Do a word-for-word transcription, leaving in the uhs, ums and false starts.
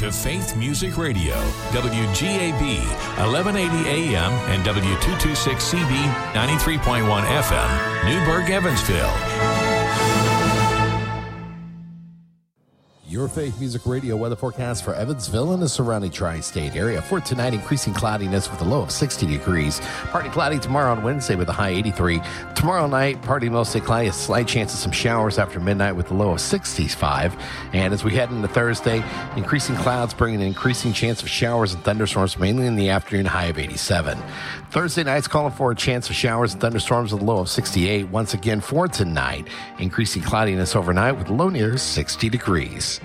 to Faith Music Radio, W G A B, eleven eighty A M and W two twenty-six C B, ninety-three point one F M, Newburgh, Evansville. Your Faith Music Radio weather forecast for Evansville and the surrounding tri-state area. For tonight, increasing cloudiness with a low of sixty degrees. Partly cloudy tomorrow on Wednesday with a high eighty-three. Tomorrow night, partly mostly cloudy, a slight chance of some showers after midnight with a low of sixty-five. And as we head into Thursday, increasing clouds bring an increasing chance of showers and thunderstorms, mainly in the afternoon, high of eighty-seven. Thursday night's calling for a chance of showers and thunderstorms with a low of sixty-eight. Once again for tonight, increasing cloudiness overnight with a low near sixty degrees.